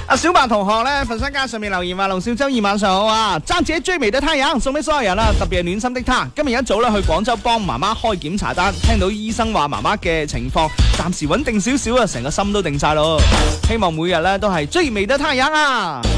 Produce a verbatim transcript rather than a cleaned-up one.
阿小白同學咧，佛山街上面留言話：龍少周二晚上好啊！爭自己追微的太陽送俾所有人啦，特別係暖心的他。今日一早咧去廣州幫媽媽開檢查單，聽到醫生話媽媽嘅情況暫時穩定少少啊，成個心都定晒咯。希望每日咧都係追微的太陽啊！